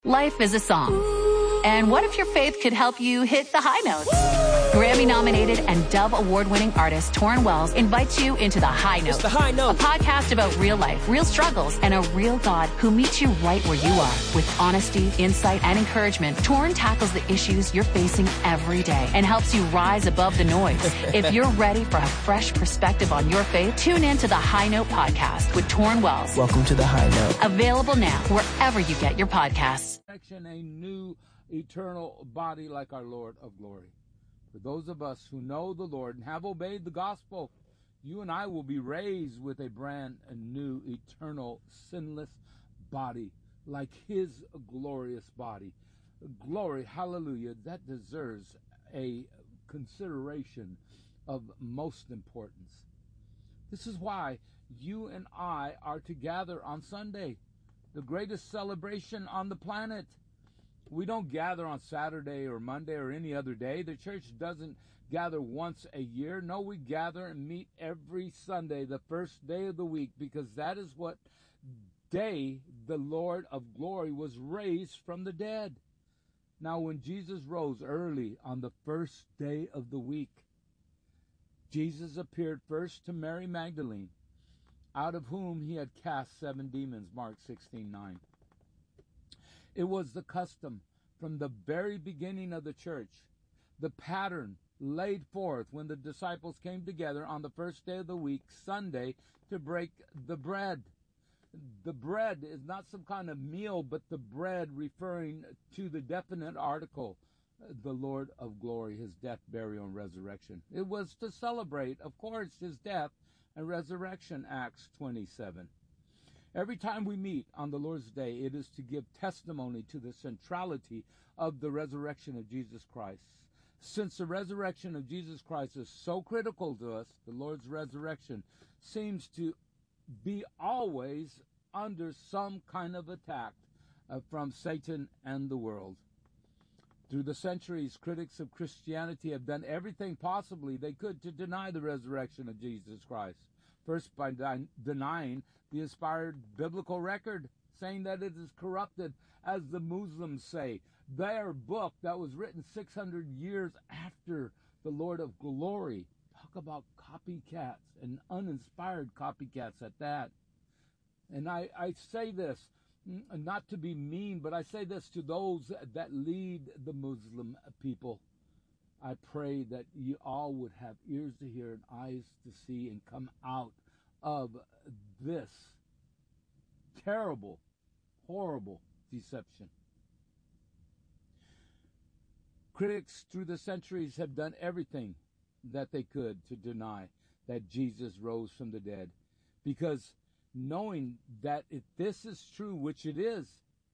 Life is a song. And what if your faith could help you hit the high notes? Grammy-nominated and Dove Award-winning artist Torrin Wells invites you into The High Note. It's The High Note. A podcast about real life, real struggles, and a real God who meets you right where you are. With honesty, insight, and encouragement, Torrin tackles the issues you're facing every day and helps you rise above the noise. If you're ready for a fresh perspective on your faith, tune in to The High Note podcast with Torrin Wells. Welcome to The High Note. Available now wherever you get your podcasts. A new eternal body like our Lord of glory. For those of us who know the Lord and have obeyed the gospel, you and I will be raised with a brand new eternal sinless body like his glorious body. Glory, hallelujah, that deserves a consideration of most importance. This is why you and I are together on Sunday, the greatest celebration on the planet. We don't gather on Saturday or Monday or any other day. The church doesn't gather once a year. No, we gather and meet every Sunday, the first day of the week, because that is what day the Lord of glory was raised from the dead. Now, when Jesus rose early on the first day of the week, Jesus appeared first to Mary Magdalene, out of whom he had cast 7 demons, Mark 16:9. It was the custom from the very beginning of the church, the pattern laid forth when the disciples came together on the first day of the week, Sunday, to break the bread. The bread is not some kind of meal, but the bread referring to the definite article, the Lord of glory, his death, burial, and resurrection. It was to celebrate, of course, his death and resurrection, Acts 27. Every time we meet on the Lord's Day, it is to give testimony to the centrality of the resurrection of Jesus Christ. Since the resurrection of Jesus Christ is so critical to us, the Lord's resurrection seems to be always under some kind of attack from Satan and the world. Through the centuries, critics of Christianity have done everything possibly they could to deny the resurrection of Jesus Christ. First, by denying the inspired biblical record, saying that it is corrupted, as the Muslims say. Their book that was written 600 years after the Lord of glory. Talk about copycats and uninspired copycats at that. And I say this, not to be mean, but I say this to those that lead the Muslim people. I pray that you all would have ears to hear and eyes to see and come out of this terrible, horrible deception. Critics through the centuries have done everything that they could to deny that Jesus rose from the dead, because knowing that if this is true, which it is,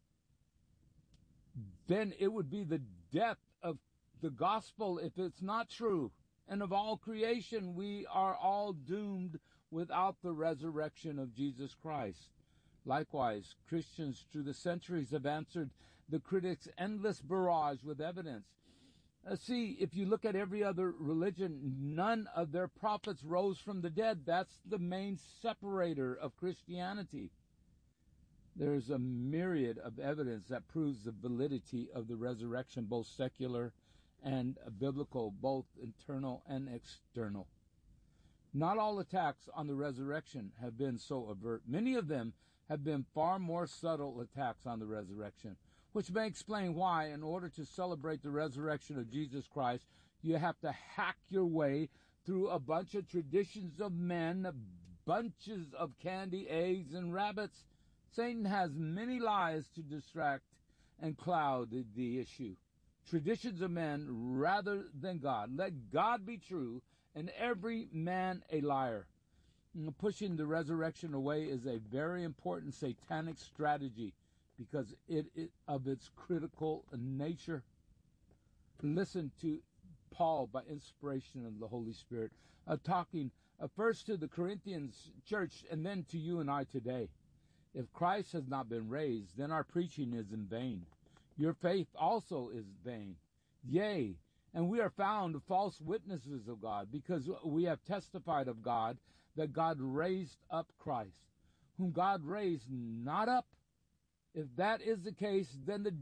then it would be the death of the gospel if it's not true. And of all creation, we are all doomed without the resurrection of Jesus Christ. Likewise, Christians through the centuries have answered the critics' endless barrage with evidence. See, if you look at every other religion, none of their prophets rose from the dead. That's the main separator of Christianity. There's a myriad of evidence that proves the validity of the resurrection, both secular and biblical, both internal and external. Not all attacks on the resurrection have been so overt. Many of them have been far more subtle attacks on the resurrection, which may explain why, in order to celebrate the resurrection of Jesus Christ, you have to hack your way through a bunch of traditions of men, bunches of candy, eggs, and rabbits. Satan has many lies to distract and cloud the issue. Traditions of men rather than God. Let God be true and every man a liar. Pushing the resurrection away is a very important satanic strategy because it of its critical nature. Listen to Paul by inspiration of the Holy Spirit, talking first to the Corinthians church and then to you and I today. If Christ has not been raised, then our preaching is in vain. Your faith also is vain. Yea, and we are found false witnesses of God, because we have testified of God that God raised up Christ, whom God raised not up. If that is the case, then the